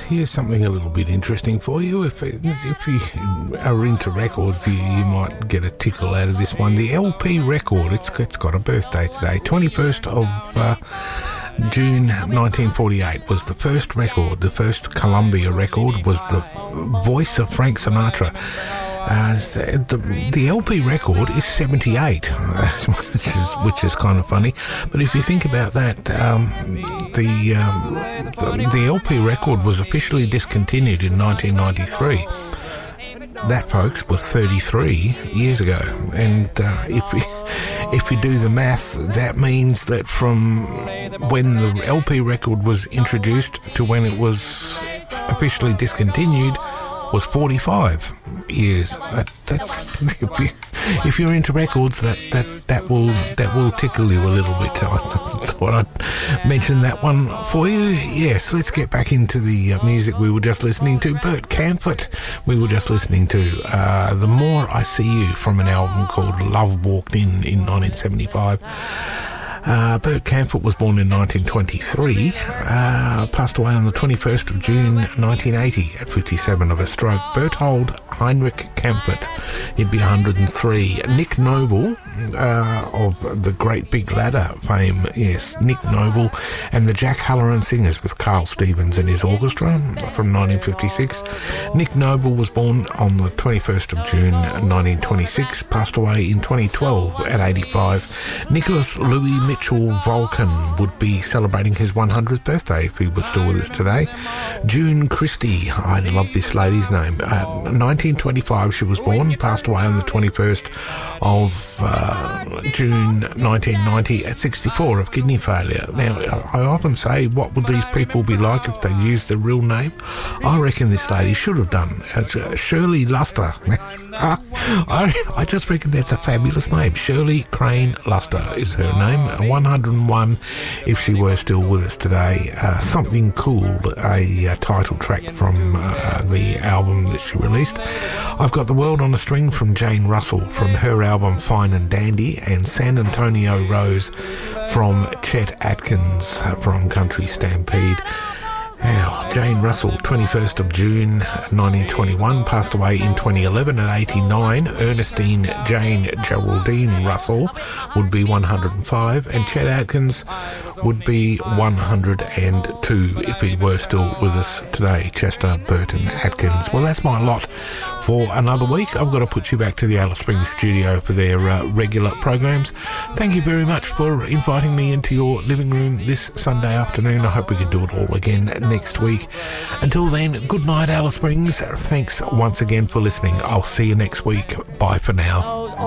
here's something a little bit interesting for you. If you are into records, you might get a tickle out of this one. The LP record, it's got a birthday today. 21st of June 1948 was the first record. The first Columbia record was the voice of Frank Sinatra. The LP record is 78, which is kind of funny. But if you think about that, the LP record was officially discontinued in 1993. That, folks, was 33 years ago. And if you do the math, that means that from when the LP record was introduced to when it was officially discontinued was 45 years. That's if you're into records, that will tickle you a little bit. I thought I'd mention that one for you. Yes, let's get back into the music we were just listening to. Bert Kaempfert, we were just listening to The More I See You from an album called Love Walked In 1975. Bert Kaempfert was born in 1923, passed away on the 21st of June 1980 at 57 of a stroke. Berthold Heinrich Kaempfert, he'd be 103. Nick Noble, of the Great Big Ladder fame, yes, Nick Noble, and the Jack Halloran Singers with Carl Stevens and his orchestra from 1956. Nick Noble was born on the 21st of June 1926, passed away in 2012 at 85. Nicholas Louis Mitchell Vulcan would be celebrating his 100th birthday if he was still with us today. June Christie, I love this lady's name. 1925 she was born, passed away on the 21st of June 1990 at 64 of kidney failure. Now, I often say, what would these people be like if they used their real name? I reckon this lady should have done. Shirley Luster. I just reckon that's a fabulous name. Shirley Crane Luster is her name. 101 if she were still with us today. Something Cool, a title track from the album that she released. I've got The World on a String from Jane Russell from her album Fine and Dandy, and San Antonio Rose from Chet Atkins from Country Stampede. Now, Jane Russell, 21st of June 1921, passed away in 2011 at 89. Ernestine Jane Geraldine Russell would be 105, and Chet Atkins would be 102 if he were still with us today. Chester Burton Atkins. Well, that's my lot for another week. I've got to put you back to the Alice Springs studio for their regular programs. Thank you very much for inviting me into your living room this Sunday afternoon. I hope we can do it all again next week. Until then, good night, Alice Springs. Thanks once again for listening. I'll see you next week. Bye for now.